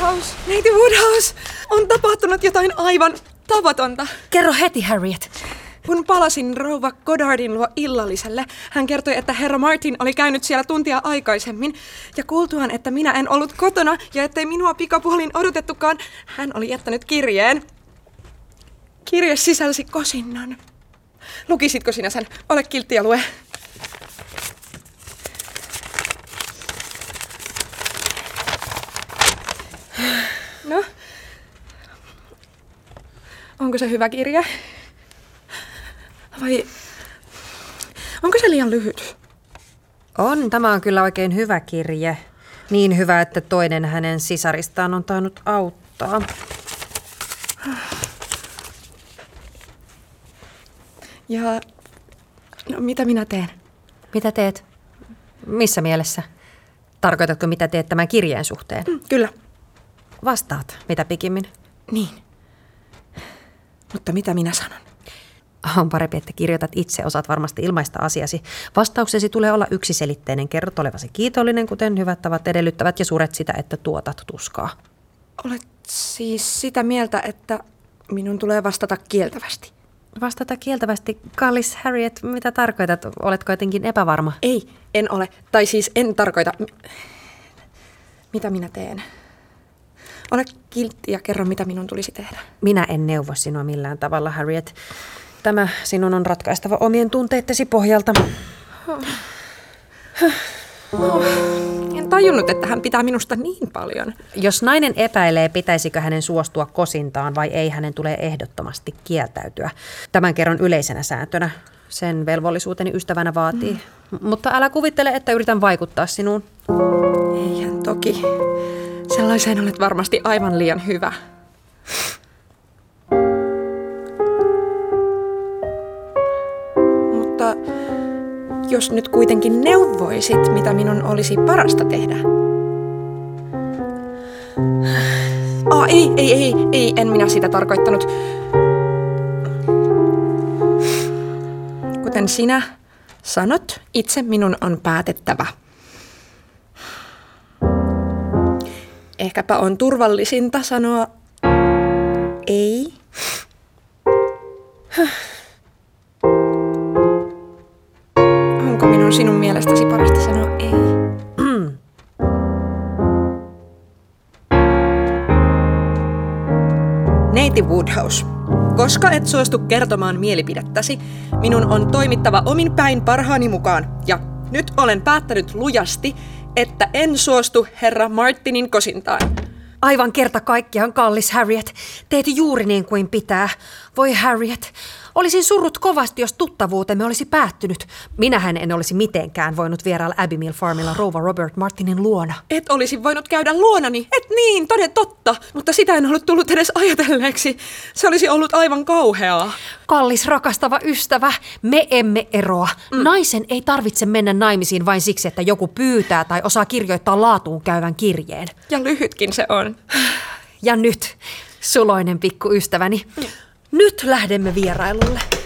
Woodhouse! Neiti Woodhouse! On tapahtunut jotain aivan tavatonta. Kerro heti, Harriet. Kun palasin rouva Goddardin luo illalliselle, hän kertoi, että herra Martin oli käynyt siellä tuntia aikaisemmin. Ja kuultuaan, että minä en ollut kotona ja ettei minua pikapuolin odotettukaan, hän oli jättänyt kirjeen. Kirje sisälsi kosinnan. Lukisitko sinä sen? Ole kiltti ja lue. No? Onko se hyvä kirje? Vai onko se liian lyhyt? Tämä on kyllä oikein hyvä kirje. Niin hyvä, että toinen hänen sisaristaan on tainnut auttaa. Ja no, mitä minä teen? Mitä teet? Missä mielessä? Tarkoitatko, mitä teet tämän kirjeen suhteen? Kyllä. Vastaat, mitä pikimmin. Niin. Mutta mitä minä sanon? On parempi, että kirjoitat itse, osaat varmasti ilmaista asiasi. Vastauksesi tulee olla yksiselitteinen. Kerrot olevasi kiitollinen, kuten hyvät tavat edellyttävät, ja suret sitä, että tuotat tuskaa. Olet siis sitä mieltä, että minun tulee vastata kieltävästi? Vastata kieltävästi. Kallis Harriet, mitä tarkoitat? Oletko jotenkin epävarma? Ei, en ole. Tai siis en tarkoita. Mitä minä teen? Ole kiltti ja kerro, mitä minun tulisi tehdä. Minä en neuvo sinua millään tavalla, Harriet. Tämä sinun on ratkaistava omien tunteittesi pohjalta. En tajunnut, että hän pitää minusta niin paljon. Jos nainen epäilee, pitäisikö hänen suostua kosintaan vai ei, hänen tulee ehdottomasti kieltäytyä. Tämän kerron yleisenä sääntönä. Sen velvollisuuteni ystävänä vaatii. Mutta älä kuvittele, että yritän vaikuttaa sinuun. Eihän toki. Sellaiseen olet varmasti aivan liian hyvä. Mutta jos nyt kuitenkin neuvoisit, mitä minun olisi parasta tehdä. Ei, en minä sitä tarkoittanut. Kuten sinä sanot, itse minun on päätettävä. Ehkäpä on turvallisinta sanoa ei. Onko minun sinun mielestäsi parasta sanoa ei? Neiti Woodhouse, koska et suostu kertomaan mielipidettäsi, minun on toimittava omin päin parhaani mukaan. Ja nyt olen päättänyt lujasti, että en suostu herra Martinin kosintaan. Aivan kerta kaikkiaan, kallis Harriet. Teet juuri niin kuin pitää. Voi Harriet, olisin surrut kovasti, jos tuttavuutemme olisi päättynyt. Minähän en olisi mitenkään voinut vierailla Abbeymill Farmilla rouva Robert Martinin luona. Et olisi voinut käydä luonani. Et niin, toden totta. Mutta sitä en ollut tullut edes ajatelleeksi. Se olisi ollut aivan kauheaa. Kallis rakastava ystävä, me emme eroa. Naisen ei tarvitse mennä naimisiin vain siksi, että joku pyytää tai osaa kirjoittaa laatuun käyvän kirjeen. Ja lyhytkin se on. Ja nyt, suloinen pikku ystäväni, nyt lähdemme vierailulle.